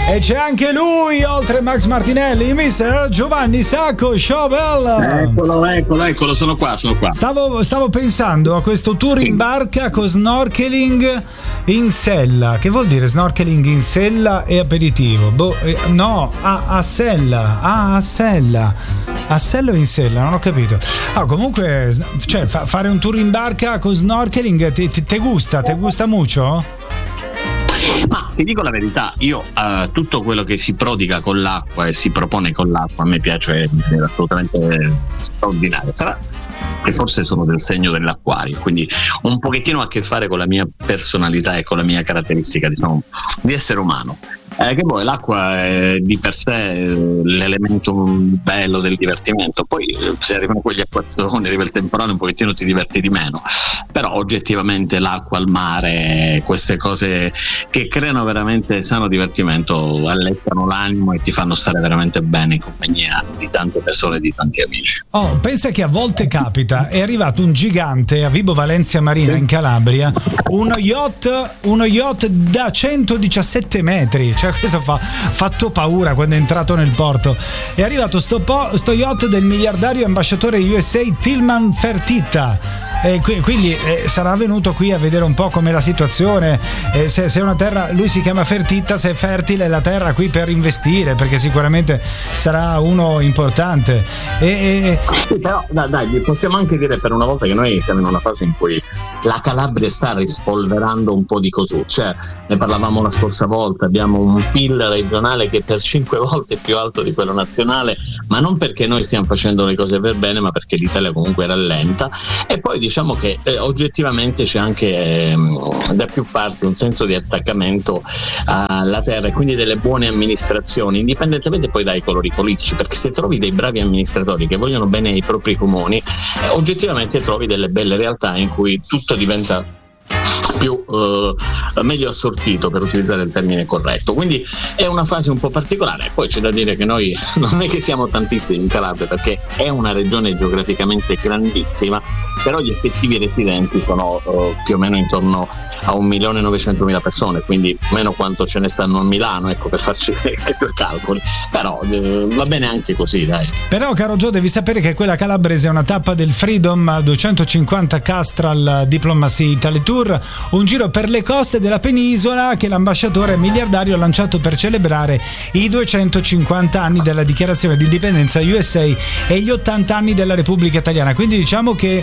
E c'è anche lui, oltre Max Martinelli, mister Giovanni Sacco Chauvel. Eccolo, sono qua. Stavo pensando a questo tour in barca con snorkeling in sella. Che vuol dire snorkeling in sella e aperitivo? A sella. A sella o in sella? Non ho capito. Comunque, cioè, fare un tour in barca con snorkeling ti gusta molto? Ma ti dico la verità, io tutto quello che si prodiga con l'acqua e si propone con l'acqua a me piace, è assolutamente straordinario. Sarà che forse sono del segno dell'acquario, quindi un pochettino a che fare con la mia personalità e con la mia caratteristica, diciamo, di essere umano. Che poi l'acqua è di per sé l'elemento bello del divertimento, poi se arrivano quegli acquazzoni, arriva il temporale, un pochettino ti diverti di meno, però oggettivamente l'acqua, il mare, queste cose che creano veramente sano divertimento allettano l'animo e ti fanno stare veramente bene in compagnia di tante persone e di tanti amici. Pensa che a volte capita, è arrivato un gigante a Vibo Valentia Marina in Calabria, uno yacht da 117 metri, cioè questo fa fatto paura quando è entrato nel porto. È arrivato sto yacht del miliardario ambasciatore USA Tilman Fertitta. Quindi sarà venuto qui a vedere un po' com'è la situazione, se è una terra, lui si chiama Fertitta, se è fertile la terra qui per investire, perché sicuramente sarà uno importante. Però dai, possiamo anche dire per una volta che noi siamo in una fase in cui la Calabria sta rispolverando un po' di così, cioè ne parlavamo la scorsa volta, abbiamo un PIL regionale che è per 5 volte più alto di quello nazionale, ma non perché noi stiamo facendo le cose per bene, ma perché l'Italia comunque rallenta. E poi diciamo che oggettivamente c'è anche da più parti un senso di attaccamento alla terra e quindi delle buone amministrazioni, indipendentemente poi dai colori politici, perché se trovi dei bravi amministratori che vogliono bene ai propri comuni, oggettivamente trovi delle belle realtà in cui tutto diventa più meglio assortito, per utilizzare il termine corretto. Quindi è una fase un po' particolare. Poi c'è da dire che noi non è che siamo tantissimi in Calabria, perché è una regione geograficamente grandissima, però gli effettivi residenti sono più o meno intorno a 1.900.000 persone, quindi meno quanto ce ne stanno a Milano, ecco, per farci due calcoli. Però va bene anche così, dai. Però, caro Gio, devi sapere che quella calabrese è una tappa del Freedom 250 Castral Diplomacy Italy Tour, un giro per le coste della penisola che l'ambasciatore miliardario ha lanciato per celebrare i 250 anni della dichiarazione di indipendenza USA e gli 80 anni della Repubblica Italiana. Quindi diciamo che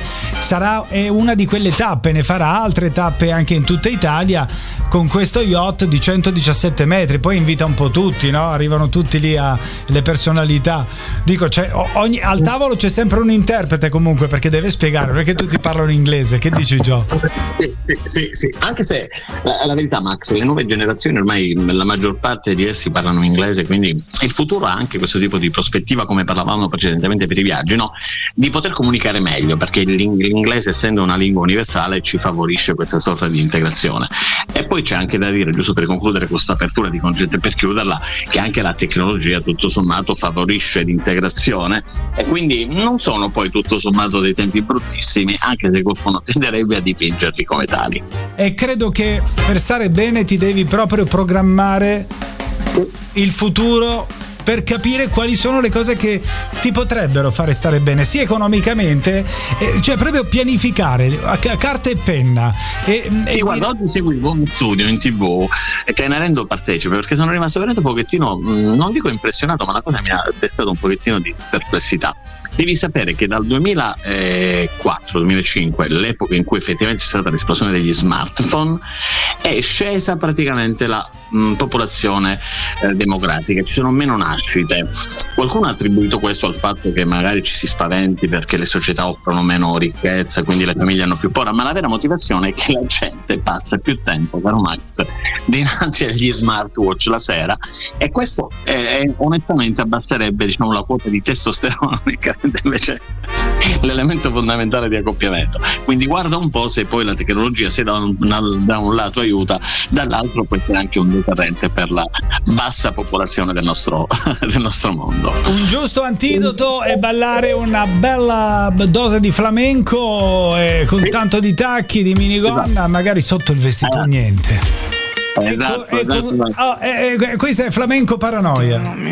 è una di quelle tappe, ne farà altre tappe anche in tutta Italia con questo yacht di 117 metri. Poi invita un po' tutti, no? Arrivano tutti lì le personalità. Dico, al tavolo c'è sempre un interprete comunque, perché deve spiegare, perché tutti parlano inglese. Che dici, Gio? Sì, anche se la verità, Max, le nuove generazioni ormai la maggior parte di essi parlano inglese, quindi il futuro ha anche questo tipo di prospettiva, come parlavamo precedentemente per i viaggi, no? Di poter comunicare meglio, perché l'inglese, essendo una lingua universale, ci favorisce questa sorta di integrazione. E poi c'è anche da dire, giusto per concludere questa apertura di concetto e per chiuderla, che anche la tecnologia tutto sommato favorisce l'integrazione, e quindi non sono poi tutto sommato dei tempi bruttissimi, anche se qualcuno tenderebbe a dipingerli come tali. E credo che per stare bene ti devi proprio programmare il futuro per capire quali sono le cose che ti potrebbero fare stare bene, sia economicamente, cioè proprio pianificare a carta e penna. Guarda, oggi seguivo uno studio in TV che ne rendo partecipe, perché sono rimasto veramente un pochettino, non dico impressionato, ma la cosa mi ha destato un pochettino di perplessità. Devi sapere che dal 2004-2005, l'epoca in cui effettivamente c'è stata l'esplosione degli smartphone, è scesa praticamente la popolazione demografica, ci sono meno nascite. Qualcuno ha attribuito questo al fatto che magari ci si spaventi perché le società offrono meno ricchezza, quindi le famiglie hanno più paura, ma la vera motivazione è che la gente passa più tempo, caro Max, dinanzi agli smartwatch la sera, e questo onestamente abbasserebbe, diciamo, la quota di testosterone, che rende invece l'elemento fondamentale di accoppiamento. Quindi guarda un po' se poi la tecnologia, se da un lato aiuta, dall'altro può essere anche un deterrente per la bassa popolazione del nostro mondo. Un giusto antidoto è ballare una bella dose di flamenco con tanto di tacchi, di minigonna, magari sotto il vestito niente. Esatto. Questo è Flamenco Paranoia.